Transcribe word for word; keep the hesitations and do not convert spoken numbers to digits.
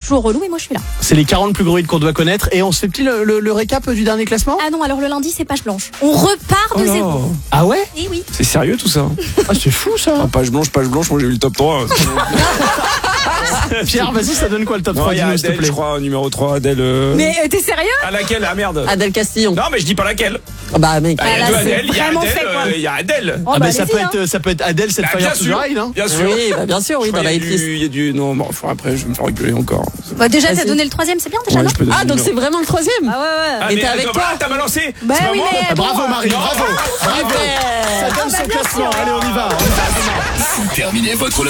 toujours relou, et moi je suis là. C'est les quarante plus gros hits qu'on doit connaître. Et on se fait petit le, le, le récap du dernier classement. Ah non, alors le lundi c'est page blanche. On repart de Oh zéro. Ah ouais? Et oui. C'est sérieux tout ça? Ah, c'est fou ça. Ah, page blanche, page blanche, moi j'ai eu le top trois. Pierre, vas-y, ça donne quoi le top Non, trois? il y a Dis-nous, s'il te Adèle, plaît. je crois, numéro trois, Adèle. euh... Mais euh, t'es sérieux? À laquelle? Ah merde. Adèle Castillon. Non, mais je dis pas laquelle. Ah bah mec. Ah, il y a là, deux c'est Adèle, il y a vraiment Adèle, fait, quoi. euh, il y a Adèle. Oh, Ah bah, bah ça allez-y, peut hein. être ça peut être Adèle, cette Bah, Fire bien to the sûr, Ride, hein. bien sûr. Oui, bah bien sûr, oui, Je dans crois la qu'il y a hitlist. du- Il y a du. Non, bon, enfin, après, je vais me faire regueuler encore. Bah déjà t'as Vas-y. donné le troisième, c'est bien déjà, Ouais, non? je peux donner Ah le donc numéro. c'est vraiment le troisième. Ah ouais ouais. Ah, Et mais t'es avec attends, toi ah, t'as balancé. Bah C'est pas oui, moi. mais- Ah, bravo bon, Marie, non. bravo. Bravo. Super. Ça donne Ah, bah, son bien classement. sûr. Allez, on y va. Terminez votre